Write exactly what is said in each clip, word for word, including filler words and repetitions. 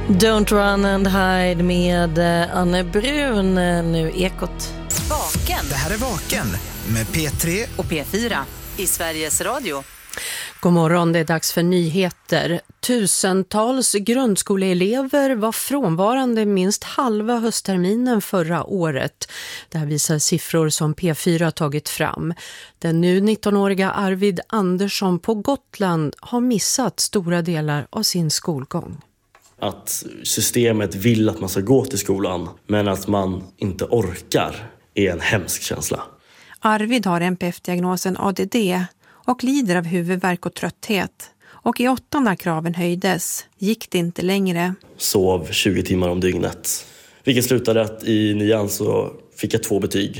Don't run and hide med Anne Brun, nu Ekot. Vaken. Det här är Vaken med P tre och P fyra i Sveriges Radio. God morgon, det är dags för nyheter. Tusentals grundskoleelever var frånvarande minst halva höstterminen förra året. Det här visar siffror som P fyra tagit fram. Den nu nittonåriga Arvid Andersson på Gotland har missat stora delar av sin skolgång. Att systemet vill att man ska gå till skolan, men att man inte orkar är en hemsk känsla. Arvid har N P F-diagnosen A D D och lider av huvudvärk och trötthet. Och i åttan när kraven höjdes gick det inte längre. Sov tjugo timmar om dygnet. Vilket slutade att i nian så fick jag två betyg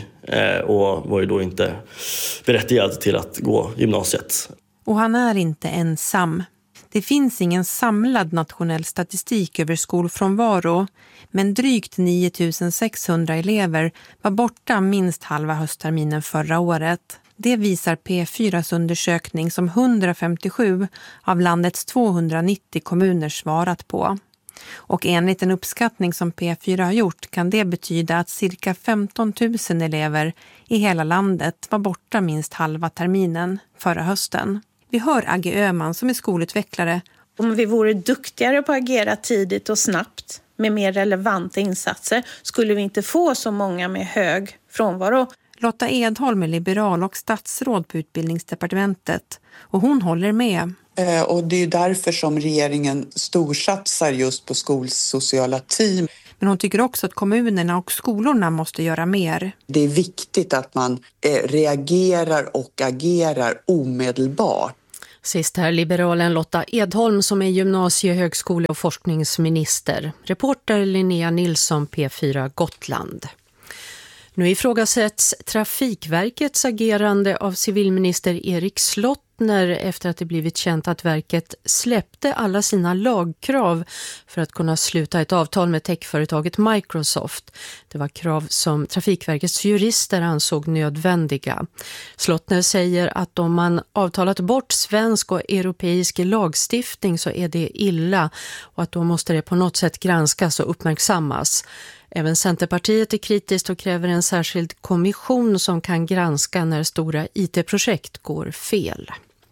och var ju då inte berättigad till att gå gymnasiet. Och han är inte ensam. Det finns ingen samlad nationell statistik över skolfrånvaro, men drygt nio tusen sexhundra elever var borta minst halva höstterminen förra året. Det visar P fyras undersökning som hundrafemtiosju av landets tvåhundranittio kommuner svarat på. Och enligt en uppskattning som P fyra har gjort kan det betyda att cirka femton tusen elever i hela landet var borta minst halva terminen förra hösten. Vi hör Agge Öhman som är skolutvecklare. Om vi vore duktigare på att agera tidigt och snabbt med mer relevanta insatser skulle vi inte få så många med hög frånvaro. Lotta Edholm är liberal och statsråd på utbildningsdepartementet och hon håller med. Eh, och det är därför som regeringen storsatsar just på skolsociala team. Men hon tycker också att kommunerna och skolorna måste göra mer. Det är viktigt att man eh, reagerar och agerar omedelbart. Sist här liberalen Lotta Edholm som är gymnasie-, högskole- och forskningsminister. Reporter Linnea Nilsson, P fyra Gotland. Nu ifrågasätts Trafikverkets agerande av civilminister Erik Slottner efter att det blivit känt att verket släppte alla sina lagkrav för att kunna sluta ett avtal med techföretaget Microsoft. Det var krav som Trafikverkets jurister ansåg nödvändiga. Slottner säger att om man avtalat bort svensk och europeisk lagstiftning så är det illa och att då måste det på något sätt granskas och uppmärksammas. Även Centerpartiet är kritiskt och kräver en särskild kommission som kan granska när stora I T-projekt går fel.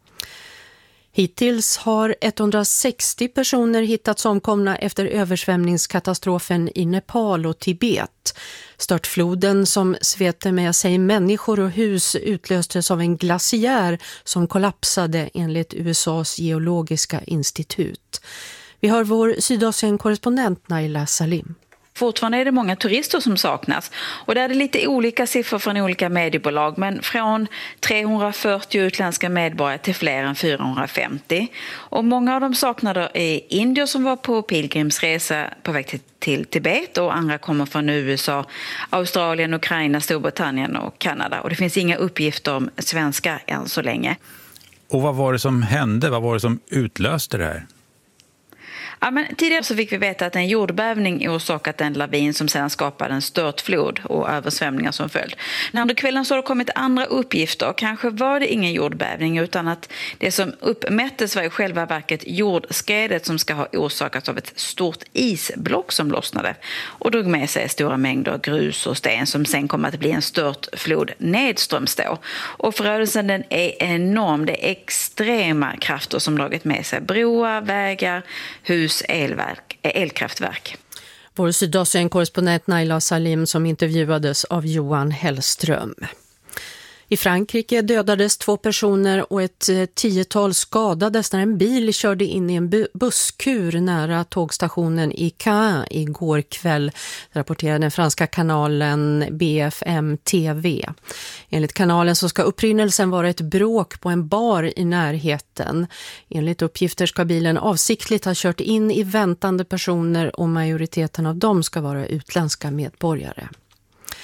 Hittills har etthundrasextio personer hittats omkomna efter översvämningskatastrofen i Nepal och Tibet. Störtfloden som svepte med sig människor och hus utlöstes av en glaciär som kollapsade enligt U S A:s geologiska institut. Vi har vår Sydasien-korrespondent Naila Salim. Fortfarande är det många turister som saknas och där är det lite olika siffror från olika mediebolag, men från trehundrafyrtio utländska medborgare till fler än fyrahundrafemtio. Och många av de saknade är indier som var på pilgrimsresa på väg till, till Tibet och andra kommer från U S A, Australien, Ukraina, Storbritannien och Kanada. Och det finns inga uppgifter om svenskar än så länge. Och vad var det som hände? Vad var det som utlöste det här? Ja, men tidigare så fick vi veta att en jordbävning orsakat en lavin som sedan skapade en störtflod och översvämningar som följd. När under kvällen så har det kommit andra uppgifter. Kanske var det ingen jordbävning utan att det som uppmättes var i själva verket jordskredet som ska ha orsakats av ett stort isblock som lossnade och drog med sig stora mängder grus och sten som sen kom att bli en störtflod nedströms då. Och förödelsen den är enorm. Det är extrema krafter som dragit med sig broar, vägar, hus, elverk, elkraftverk. Vår Sydasien-korrespondent Naila Salim som intervjuades av Johan Hellström. I Frankrike dödades två personer och ett tiotal skadades när en bil körde in i en busskur nära tågstationen i Caen igår kväll, rapporterade den franska kanalen B F M T V. Enligt kanalen så ska upprinnelsen vara ett bråk på en bar i närheten. Enligt uppgifter ska bilen avsiktligt ha kört in i väntande personer och majoriteten av dem ska vara utländska medborgare.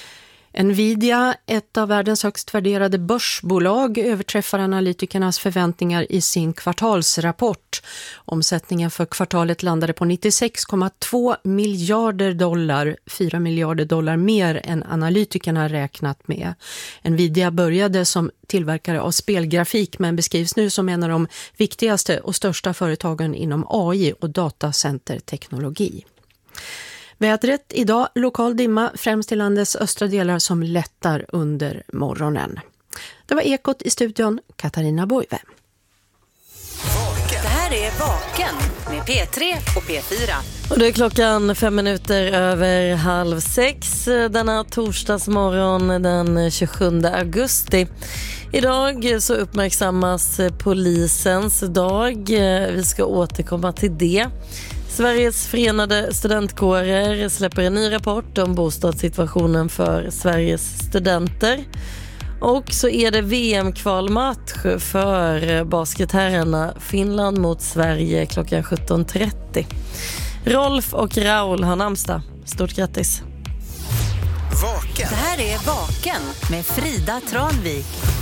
Nvidia, ett av världens högst värderade börsbolag, överträffar analytikernas förväntningar i sin kvartalsrapport. Omsättningen för kvartalet landade på nittiosex komma två miljarder dollar, fyra miljarder dollar mer än analytikerna räknat med. Nvidia började som tillverkare av spelgrafik men beskrivs nu som en av de viktigaste och största företagen inom A I och datacenterteknologi. Vädret idag, lokal dimma främst i landets östra delar som lättar under morgonen. Det var Ekot i studion, Katarina Boive. Det här är Vaken med P tre och P fyra. Och det är klockan fem minuter över halv sex denna torsdagsmorgon den tjugosjunde augusti. Idag så uppmärksammas polisens dag. Vi ska återkomma till det. Sveriges förenade studentkårer släpper en ny rapport om bostadssituationen för Sveriges studenter. Och så är det V M-kvalmatch för basketherrarna, Finland mot Sverige klockan sjutton trettio. Rolf och Raul har namnsdag. Stort grattis. Vaken. Det här är Vaken med Frida Tranvik.